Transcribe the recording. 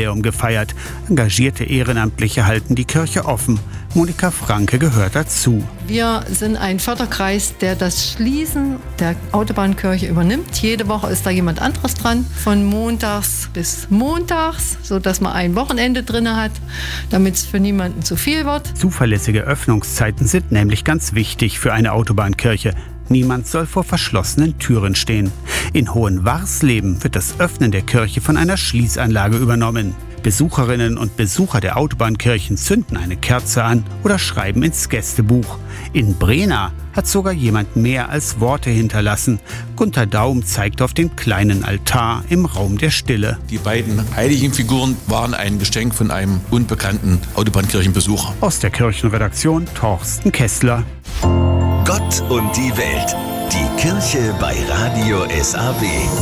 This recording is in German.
Jubiläum gefeiert. Engagierte Ehrenamtliche halten die Kirche offen. Monika Franke gehört dazu. Wir sind ein Förderkreis, der das Schließen der Autobahnkirche übernimmt. Jede Woche ist da jemand anderes dran, von montags bis montags, sodass man ein Wochenende drin hat, damit es für niemanden zu viel wird. Zuverlässige Öffnungszeiten sind nämlich ganz wichtig für eine Autobahnkirche. Niemand soll vor verschlossenen Türen stehen. In Hohenwarsleben wird das Öffnen der Kirche von einer Schließanlage übernommen. Besucherinnen und Besucher der Autobahnkirchen zünden eine Kerze an oder schreiben ins Gästebuch. In Brena hat sogar jemand mehr als Worte hinterlassen. Gunter Daum zeigt auf den kleinen Altar im Raum der Stille. Die beiden heiligen Figuren waren ein Geschenk von einem unbekannten Autobahnkirchenbesucher. Aus der Kirchenredaktion Torsten Kessler. Gott und die Welt. Die Kirche bei Radio SAW.